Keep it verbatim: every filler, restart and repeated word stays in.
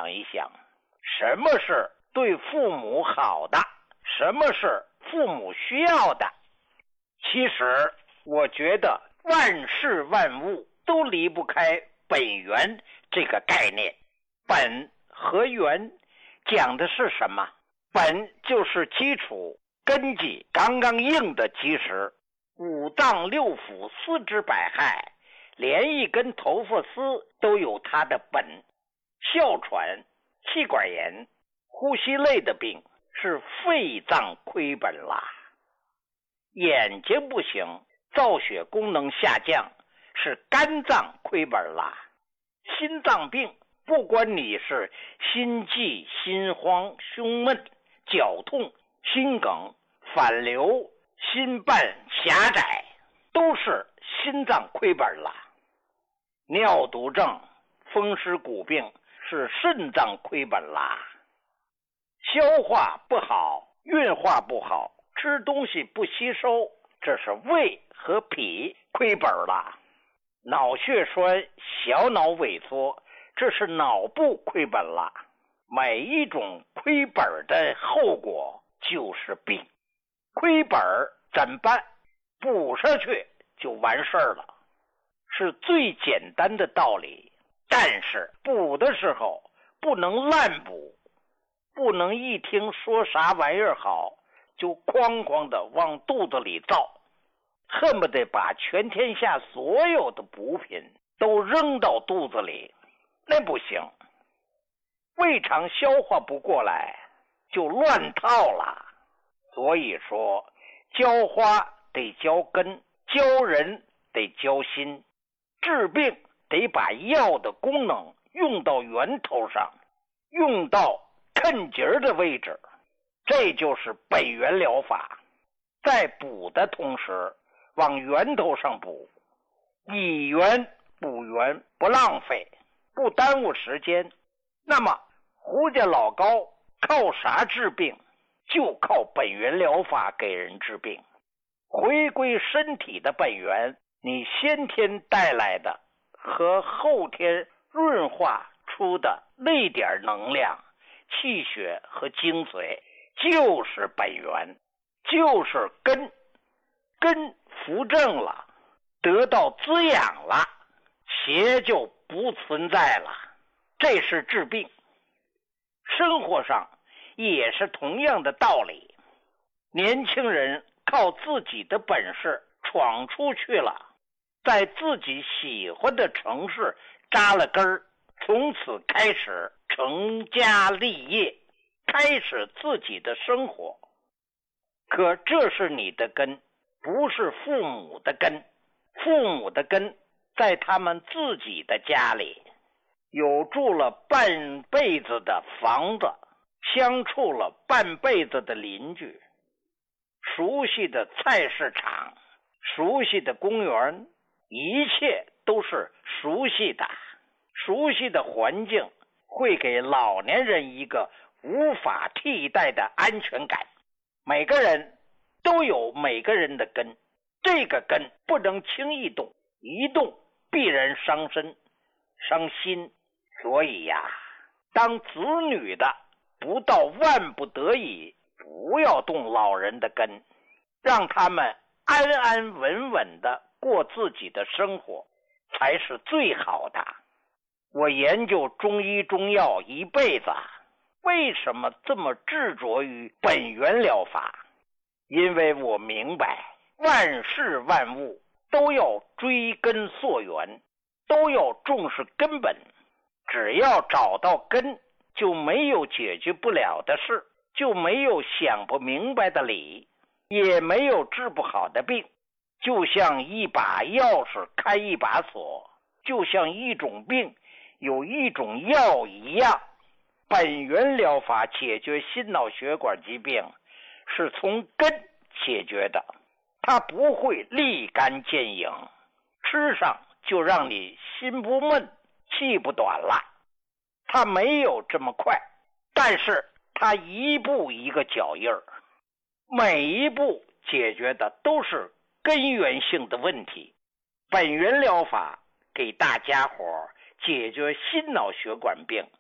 想一想，什么是对父母好的，什么是父母需要的。其实我觉得万事万物都离不开本源这个概念。本和源讲的是什么？本就是基础，根基刚刚硬的基石，五脏六腑四肢百骸，连一根头发丝都有它的本。哮喘、气管炎、呼吸类的病是肺脏亏本啦。眼睛不行，造血功能下降是肝脏亏本啦。心脏病不管你是心悸、心慌、胸闷、绞痛、心梗、反流、心瓣狭窄，都是心脏亏本啦。尿毒症、风湿骨病是肾脏亏本啦。消化不好，运化不好，吃东西不吸收，这是胃和脾亏本啦。脑血栓、小脑萎缩，这是脑部亏本啦。每一种亏本的后果就是病。亏本怎么办？补上去就完事儿了，是最简单的道理。但是补的时候不能滥补，不能一听说啥玩意儿好就哐哐的往肚子里造，恨不得把全天下所有的补品都扔到肚子里，那不行。胃肠消化不过来就乱套了。所以说浇花得浇根，教人得教心，治病得把药的功能用到源头上，用到根节的位置，这就是本源疗法。在补的同时往源头上补，以源补源，不浪费，不耽误时间。那么胡家老高靠啥治病？就靠本源疗法给人治病。回归身体的本源，你先天带来的和后天润化出的那点能量、气血和精髓，就是本源，就是根。根扶正了，得到滋养了，邪就不存在了。这是治病。生活上也是同样的道理。年轻人靠自己的本事闯出去了，在自己喜欢的城市扎了根儿，从此开始成家立业，开始自己的生活。可这是你的根，不是父母的根。父母的根在他们自己的家里，有住了半辈子的房子，相处了半辈子的邻居，熟悉的菜市场，熟悉的公园，一切都是熟悉的。熟悉的环境会给老年人一个无法替代的安全感。每个人都有每个人的根，这个根不能轻易动，一动必然伤身伤心。所以呀，当子女的不到万不得已，不要动老人的根，让他们安安稳稳的过自己的生活才是最好的。我研究中医中药一辈子，为什么这么执着于本源疗法？因为我明白万事万物都要追根溯源，都要重视根本。只要找到根，就没有解决不了的事，就没有想不明白的理，也没有治不好的病。就像一把钥匙开一把锁，就像一种病有一种药一样。本源疗法解决心脑血管疾病是从根解决的，它不会立竿见影，吃上就让你心不闷气不短了。它没有这么快，但是它一步一个脚印儿，每一步解决的都是根源性的问题。本源疗法给大家伙解决心脑血管病